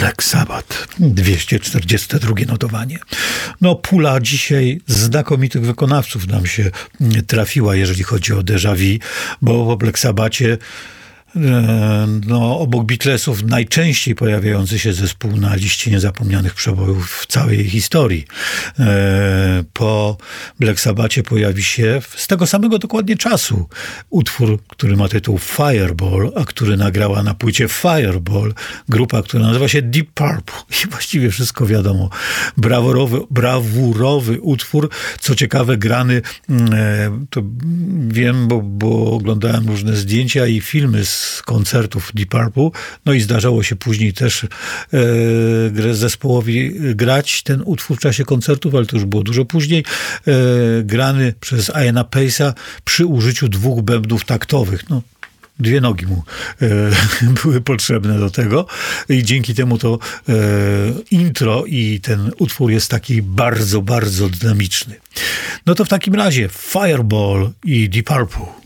Black Sabbath, 242 notowanie. No, pula dzisiaj znakomitych wykonawców nam się trafiła, jeżeli chodzi o déjà vu, bo po Black Sabbathie obok Beatlesów najczęściej pojawiający się zespół na liście niezapomnianych przebojów w całej historii. Po Black Sabbathie pojawi się z tego samego dokładnie czasu utwór, który ma tytuł Fireball, a który nagrała na płycie Fireball grupa, która nazywa się Deep Purple. I właściwie wszystko wiadomo. Brawurowy utwór, co ciekawe grany, to wiem, bo oglądałem różne zdjęcia i filmy z koncertów Deep Purple, no i zdarzało się później też zespołowi grać ten utwór w czasie koncertów, ale to już było dużo później, grany przez Iana Pace'a przy użyciu 2 bębnów taktowych. No, 2 nogi mu były potrzebne do tego i dzięki temu to intro i ten utwór jest taki bardzo, bardzo dynamiczny. No to w takim razie Fireball i Deep Purple.